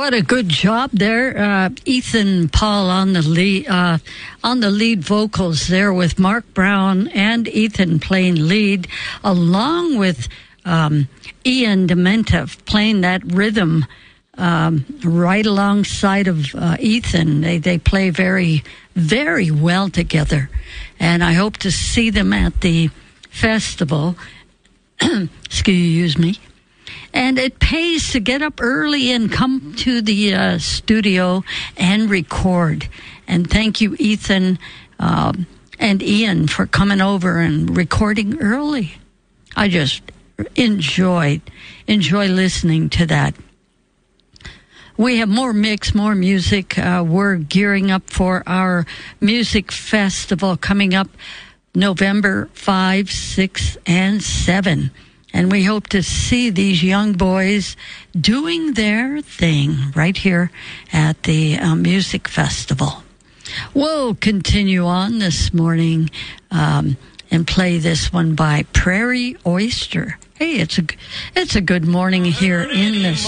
What a good job there. Ethan Paul on the lead vocals there with Mark Brown and Ethan playing lead, along with Ian Dementev playing that rhythm right alongside of Ethan. They play very, very well together. And I hope to see them at the festival. Excuse me. And it pays to get up early and come to the studio and record. And thank you, Ethan and Ian, for coming over and recording early. I just enjoy listening to that. We have more mix, more music. We're gearing up for our music festival coming up November 5, 6, and 7. And we hope to see these young boys doing their thing right here at the music festival. We'll continue on this morning and play this one by Prairie Oyster. Hey, it's a good morning here in the